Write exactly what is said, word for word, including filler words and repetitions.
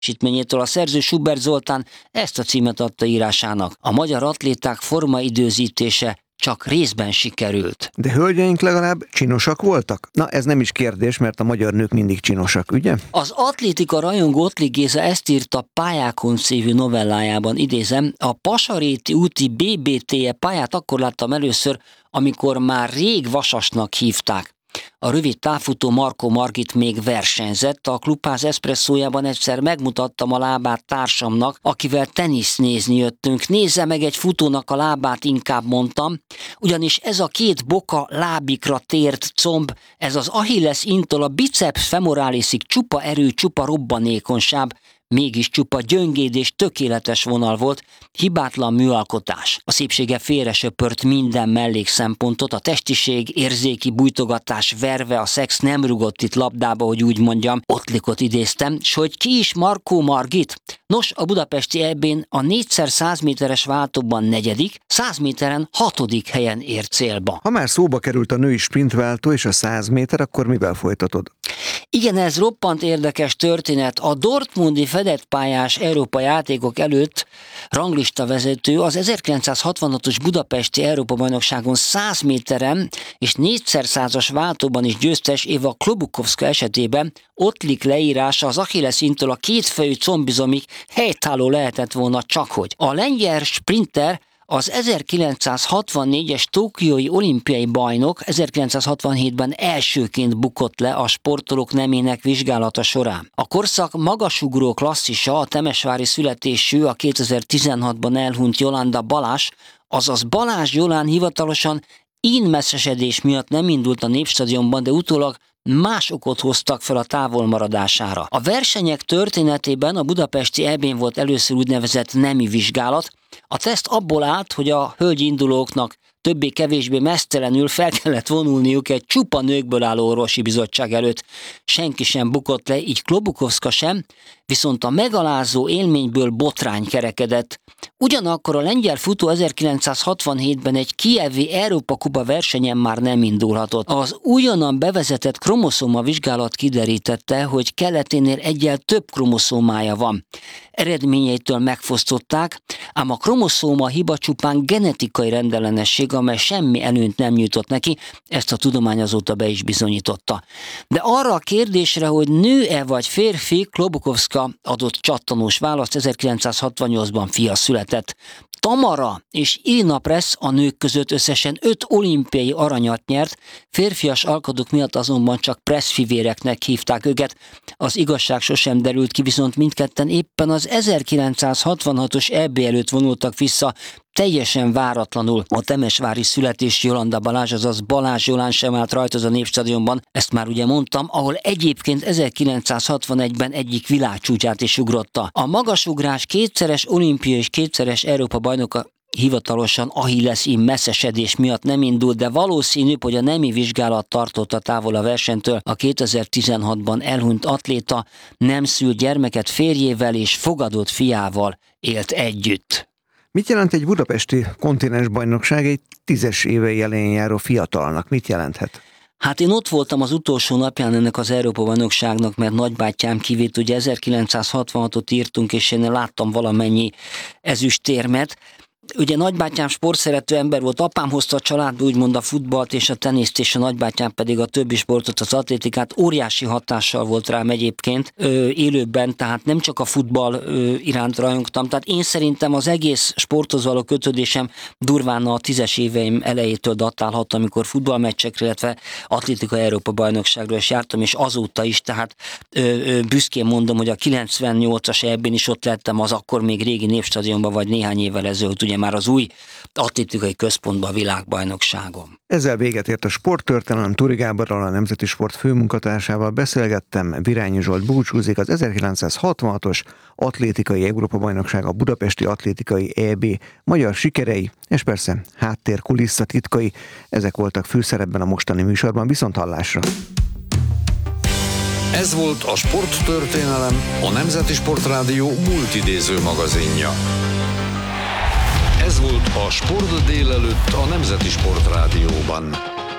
teljesítményétől. A szerző Schubert Zoltán ezt a címet adta írásának. A magyar atléták formaidőzítése csak részben sikerült. De hölgyeink legalább csinosak voltak? Na, ez nem is kérdés, mert a magyar nők mindig csinosak, ugye? Az atlétika rajongó Ottli Géza ezt írta Pályákon című novellájában, idézem, a Pasaréti úti bé bé té-e pályát akkor láttam először, amikor már rég Vasasnak hívták. A rövid távfutó Markó Margit még versenyzett, a klubház eszpresszójában egyszer megmutattam a lábát társamnak, akivel tenisz nézni jöttünk. Nézze meg egy futónak a lábát, inkább mondtam, ugyanis ez a két boka lábikra tért comb, ez az Achilles intól a biceps femoralisig csupa erő, csupa robbanékonyság, mégis csupa gyöngéd és tökéletes vonal volt, hibátlan műalkotás. A szépsége félresöpört minden mellékszempontot, a testiség, érzéki bújtogatás, verve, a szex nem rugott itt labdába, hogy úgy mondjam, Ottlikot idéztem, s hogy ki is Markó Margit? Nos, a budapesti é bén a négyszer száz méteres váltóban negyedik, száz méteren hatodik helyen ér célba. Ha már szóba került a női sprintváltó és a száz méter, akkor mivel folytatod? Igen, ez roppant érdekes történet. A dortmundi fedett pályás Európa játékok előtt ranglista vezető az ezerkilencszázhatvanhatos budapesti Európa-bajnokságon száz méteren és négyszer százas váltóban is győztes Éva Klobukovszka esetében Ottlik leírása az Achilles intől a kétfejű combizomig helytálló lehetett volna csakhogy. A lengyel sprinter az ezerkilencszázhatvannégyes tokiói olimpiai bajnok ezerkilencszázhatvanhétben elsőként bukott le a sportolók nemének vizsgálata során. A korszak magasugró klasszisa, a temesvári születésű, a kétezer-tizenhatban elhunyt Jolanda Balázs, azaz Balázs Jolán hivatalosan ínmesszesedés miatt nem indult a Népstadionban, de utólag más okot hoztak fel a távolmaradására. A versenyek történetében a budapesti é bén volt először úgynevezett nemi vizsgálat. A teszt abból állt, hogy a hölgyi indulóknak többé-kevésbé meztelenül fel kellett vonulniuk egy csupa nőkből álló orvosi bizottság előtt. Senki sem bukott le, így Klobukovszka sem, viszont a megalázó élményből botrány kerekedett. Ugyanakkor a lengyel futó ezerkilencszázhatvanhétben egy kijevi Európa-kupa versenyen már nem indulhatott. Az újonnan bevezetett kromoszóma vizsgálat kiderítette, hogy keleténél egyel több kromoszómája van. Eredményeitől megfosztották, ám a kromoszóma hiba csupán genetikai rendellenesség, amely semmi előnyt nem nyújtott neki, ezt a tudomány azóta be is bizonyította. De arra a kérdésre, hogy nő-e vagy férfi, Klobukovszka adott csattanós választ, ezerkilencszázhatvannyolcban fia született. Tamara és Irina Pressz a nők között összesen öt olimpiai aranyat nyert, férfias alkadók miatt azonban csak Pressz fivéreknek hívták őket. Az igazság sosem derült ki, viszont mindketten éppen az ezerkilencszázhatvanhatos é bé előtt vonultak vissza, teljesen váratlanul. A temesvári születés Jolanda Balázs, azaz Balázs Jolán sem állt rajta a Népstadionban, ezt már ugye mondtam, ahol egyébként ezerkilencszázhatvanegyben egyik világcsúcsát is ugrotta. A magasugrás kétszeres olimpia és kétszeres Európa bajnoka hivatalosan Achilles ín messzesedés miatt nem indult, de valószínűbb, hogy a nemi vizsgálat tartotta távol a versenytől. A kétezer-tizenhatban elhunyt atléta nem szült gyermeket, férjével és fogadott fiával élt együtt. Mit jelent egy budapesti kontinensbajnokság egy tízes évei elején járó fiatalnak? Mit jelenthet? Hát én ott voltam az utolsó napján ennek az Európa-bajnokságnak, mert nagybátyám kivitt, ugye ezerkilencszázhatvanhatot írtunk, és én láttam valamennyi ezüstérmet. Ugye nagybátyám sportszerető ember volt, apám hozta a családba úgymond a futballt és a teniszt, és a nagybátyám pedig a többi sportot, az atlétikát. Óriási hatással volt rám egyébként ö, élőben, tehát nem csak a futball ö, iránt rajongtam. Tehát én szerintem az egész sporthoz való kötődésem durván a tízes éveim elejétől datálhat, amikor futballmeccsekre, illetve atlétika Európa bajnokságról is jártam, és azóta is, tehát ö, ö, büszkén mondom, hogy a kilencvennyolcas é bén is ott lettem, az akkor még régi Népstadionban, vagy néhány évvel ezelőtt, ugye már az új atlétikai központban a világbajnokságon. Ezzel véget ért a Sporttörténelem. Turi Gáborral, a Nemzeti Sport főmunkatársával beszélgettem. Virányi Zsolt búcsúzik. Az ezerkilencszázhatvanhatos atlétikai Európa-bajnokság, a budapesti atlétikai é bé magyar sikerei, és persze háttér kulissza titkai, ezek voltak főszerepben a mostani műsorban. Viszont hallásra! Ez volt a Sporttörténelem, a Nemzeti Sportrádió multidéző magazinja. Ez volt a Sport délelőtt a Nemzeti Sportrádióban.